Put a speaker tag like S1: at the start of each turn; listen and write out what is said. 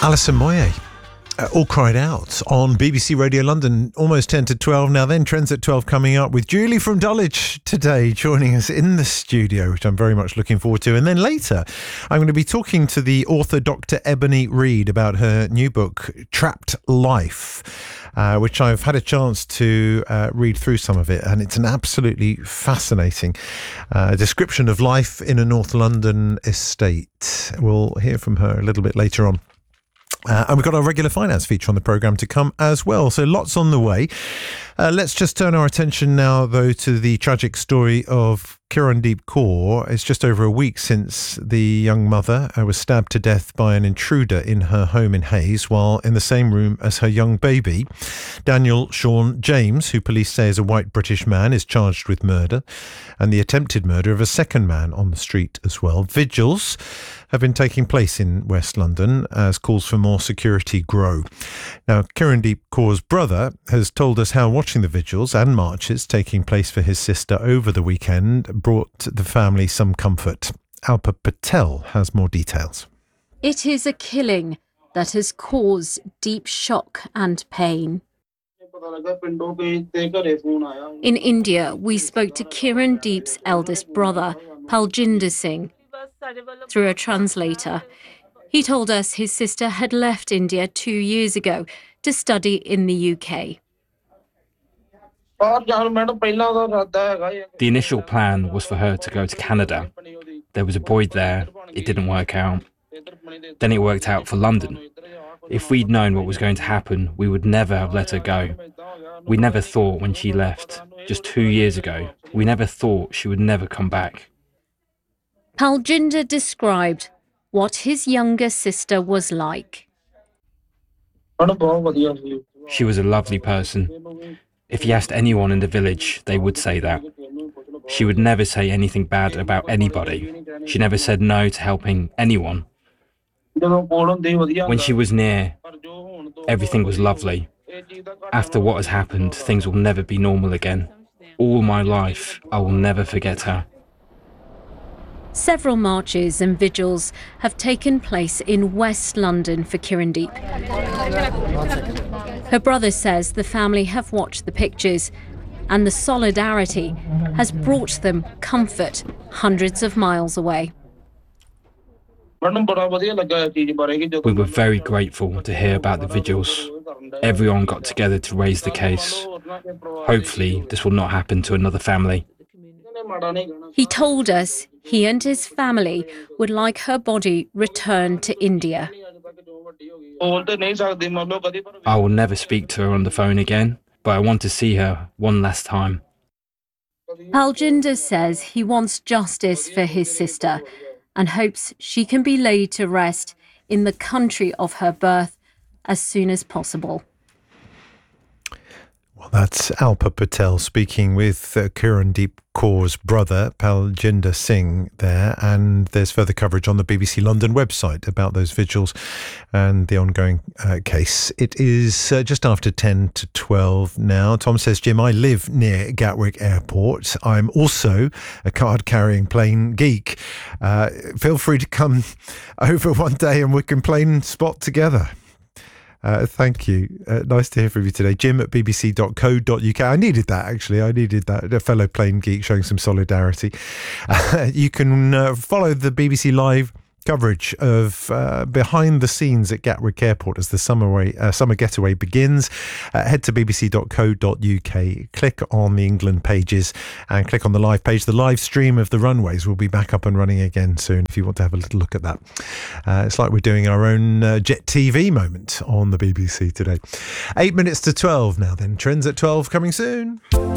S1: Alison Moyet, All Cried Out on BBC Radio London, almost 10 to 12 now. Then Trends at 12 coming up with Julie from Dulwich today, joining us in the studio, which I'm very much looking forward to. And then later, I'm going to be talking to the author, Dr. Ebony Reid, about her new book, Trapped Life, which I've had a chance to read through some of it. And it's an absolutely fascinating description of life in a North London estate. We'll hear from her a little bit later on. And we've got our regular finance feature on the programme to come as well. So lots on the way. Let's just turn our attention now, though, to the tragic story of Kirandeep Kaur. It's just over a week since the young mother was stabbed to death by an intruder in her home in Hayes while in the same room as her young baby. Daniel Sean James, who police say is a white British man, is charged with murder and the attempted murder of a second man on the street as well. Vigils have been taking place in West London as calls for more security grow. Now, Kirandeep Kaur's brother has told us how watching the vigils and marches taking place for his sister over the weekend brought the family some comfort. Alpa Patel has more details.
S2: It is a killing that has caused deep shock and pain. In India, we spoke to Kirandeep's eldest brother, Paljinder Singh, through a translator. He told us his sister had left India 2 years ago to study in the UK.
S3: The initial plan was for her to go to Canada. There was a boy there, it didn't work out. Then it worked out for London. If we'd known what was going to happen, we would never have let her go. We never thought when she left, just 2 years ago, we never thought she would never come back.
S2: Paljinder described what his younger sister was like.
S3: She was a lovely person. If you asked anyone in the village, they would say that. She would never say anything bad about anybody. She never said no to helping anyone. When she was near, everything was lovely. After what has happened, things will never be normal again. All my life, I will never forget her.
S2: Several marches and vigils have taken place in West London for Kirandeep. Her brother says the family have watched the pictures and the solidarity has brought them comfort hundreds of miles away.
S3: We were very grateful to hear about the vigils. Everyone got together to raise the case. Hopefully, this will not happen to another family.
S2: He told us he and his family would like her body returned to India.
S3: I will never speak to her on the phone again, but I want to see her one last time.
S2: Paljinder says he wants justice for his sister and hopes she can be laid to rest in the country of her birth as soon as possible.
S1: Well, that's Alpa Patel speaking with Kirandeep Kaur's brother, Paljinder Singh, there. And there's further coverage on the BBC London website about those vigils and the ongoing case. It is just after 10 to 12 now. Tom says, Jim, I live near Gatwick Airport. I'm also a card-carrying plane geek. Feel free to come over one day and we can plane spot together. Thank you. Nice to hear from you today. Jim at bbc.co.uk. I needed that, actually. I needed that. A fellow plane geek showing some solidarity. You can follow the BBC Live coverage of behind the scenes at Gatwick Airport as the summer getaway begins. Head to bbc.co.uk, click on the England pages and click on the live page. The live stream of the runways will be back up and running again soon if you want to have a little look at that. It's like we're doing our own Jet TV moment on the BBC today. 8 minutes to 12 now then. Trends at 12 coming soon.